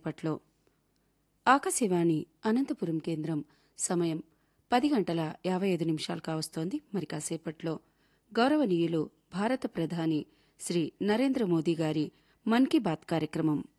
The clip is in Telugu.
కాసేపట్లో. ఆకాశవాణి అనంతపురం కేంద్రం సమయం 10:55 కావస్తోంది. మరి కాసేపట్లో గౌరవనీయులు భారత ప్రధాని శ్రీ నరేంద్ర మోదీ గారి మన్ కీ బాత్ కార్యక్రమం.